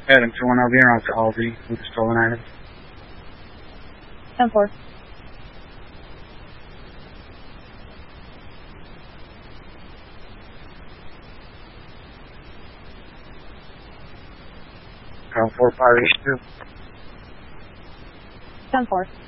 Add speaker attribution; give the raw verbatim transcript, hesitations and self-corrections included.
Speaker 1: Adam two one, I'll be around to Aldi with the stolen items.
Speaker 2: ten four.
Speaker 1: Count four five eight two.
Speaker 2: ten four.